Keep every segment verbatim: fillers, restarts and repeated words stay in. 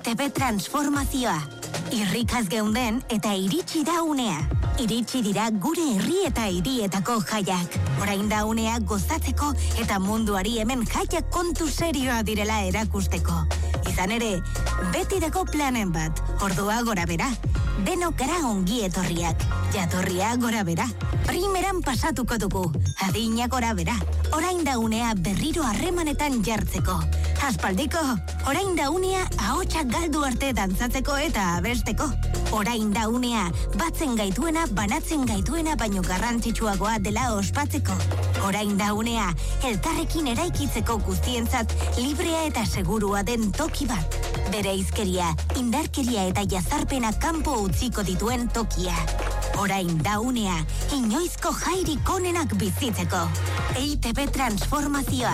E I T B transformazioa. Irrikaz geunden eta iritsi da unea. Iritsi dira gure herri eta hirietako jaiak. Orain da unea gozatzeko eta munduari hemen jaiak kontu serioa direla erakusteko. Izan ere, beti dago planen bat, ordua gora bera. Denok gara ongi etorriak, jatorria gora bera. Primeran pasatuko dugu, adina gora bera. Orain da unea berriro harremanetan jartzeko. Aspaldiko, orain da unea ahotsak galdu arte dantzatzeko eta abesteko. Orain da unea batzen gaituena, banatzen gaituena baino garrantzitsuagoa dela ospatzeko. Orain da unea elkarrekin eraikitzeko guztientzat librea eta segurua den toki bat. Bere izkeria, indarkeria eta jazarpena kanpo utziko dituen tokia. Orain da unea inoizko jairik onenak bizitzeko. E I T B transformazioa.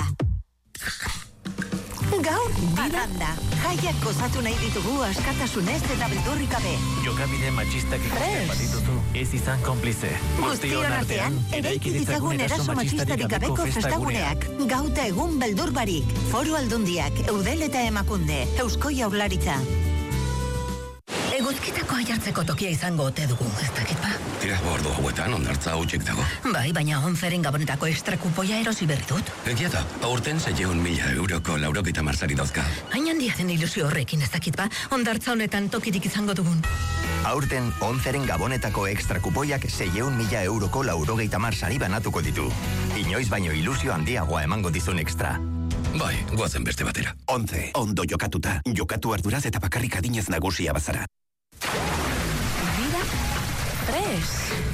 Gaur, parranda. Jaiak gozatu nahi ditugu askatasunez eta beldurrik gabe. Jokabide matxistak ikusten badituzu, ez izan konplize. Guztion artean, eraiki ditzagun eraso matxistarik gabeko festaguneak. Gauta egun beldur barik. Foru Aldundiak, Eudel eta Emakunde, Eusko Jaurlaritza. Eguzkitako aiartzeko tokia izango ote dugu, ez dakit ba? Tira, bordo hauetan ondartza hautsik dago. Bai, baina onzeren gabonetako ekstra kupoia erosi berri dut. Egiata, aurten zeiehun mila euroko laurogeta marsari dauzka. Hain handia den ilusio horrekin, ez dakit ba? Ondartza honetan tokirik izango dugun. Aurten onzeren gabonetako ekstra kupoiak zeiehun mila euroko laurogeita marsari banatuko ditu. Inoiz baino ilusio handiagoa emango dizun ekstra. Bai, goazen beste batera. Onze, ondo jokatuta. Jokatu arduraz eta bakarrik adinez nagusia bazara. Dira, tres.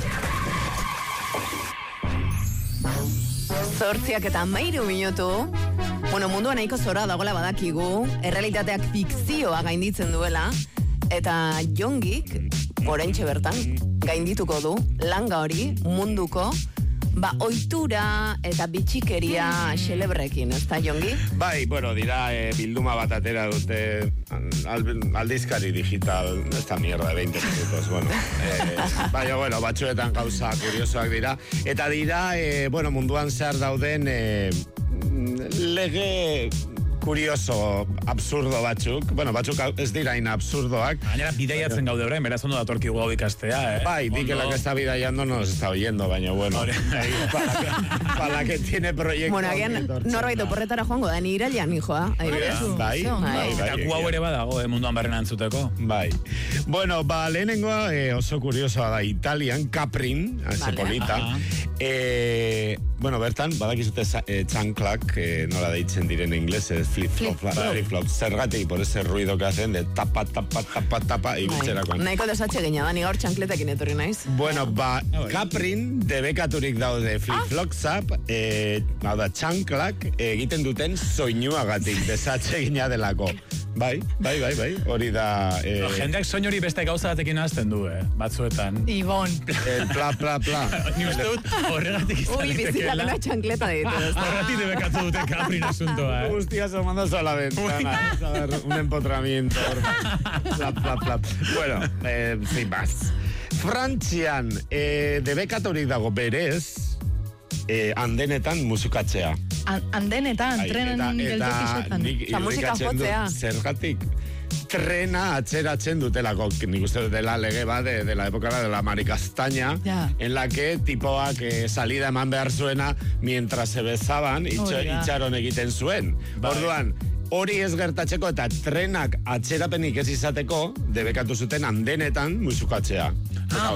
Zortziak eta mairu minutu. Bueno, mundua nahiko zora dagoela badakigu. Errealitateak fikzioa gainditzen duela. Eta Jongik, oraintxe bertan, gaindituko du langa hori munduko ba, ohitura eta bitxikeria xelebrekin, ez da, Jongi? Bai, bueno, dira, e, bilduma bat atera dute al, aldizkari digital, esta mierda de veinte minutos, bueno. E, baina, bueno, batzuetan gauza kuriosoak dira. Eta dira, e, bueno, munduan zehar dauden e, lege kurioso, absurdo batzuk. Bueno, batzuk ez dira ina absurdoak. Gainera, bidaiatzen gaude orain, beraz ondo datorkigu hau ikastea, eh? Bai, di que la que está bidaiando nos está oyendo, baina, bueno. para, que, para que tiene proyecto. Bueno, agian, norbait oporretara joango da, ni irailean, hijoa. Bai, bai, bai. Eta gu hau ere badago, eh, munduan barrena entzuteko. Bai. Bueno, ba, lehenengoa eh, oso kuriosoa da, Italian, Caprin, Sepolita. Eh, bueno, bertan, badakizute eh, txanklak, eh, nola deitzen diren inglesez, flip-flop, flip-flop, zergatik, por ese ruido que hacen de tapa, tapa, tapa, tapa, ibiltzerakoan. Nahiko desatxe gina da, ni gaur txankletekin etorri naiz. Bueno, ba, Caprin, debekaturik daude flip-flop, eh, hau da, txanklak egiten duten soinuagatik, desatxe gina delako. Bai, bai, bai, bai, hori da... Eh... No, jendeak soin hori beste gauza batekin hazten du, eh, batzuetan. Ibon. El pla, pla, pla. Ni uste dut horregatik izan Ui, bizitak una txankleta ditu. Horregatik debekatu dute Caprin asuntoa, eh. Hostia, asomándose a la ventana. A ver, un empotramiento. Pla, pla, pla. Bueno, eh, sin más. Frantzian, eh, debekaturik dago berez, Eh, andenetan musikatzea. An andenetan, trenen geltokisetan. Eta musika jotzea. Zergatik, trena atzeratzen dutelako, nik uste dela lege bat de, de la época de la maricastaña, ya. En la que tipoak eh, salida eman behar zuena mientras se bezaban, itxo, oh, itxaron egiten zuen. Bai. Orduan, hori ez gertatzeko eta trenak atzerapenik ez izateko, debekatu zuten andenetan musikatzea. Ah,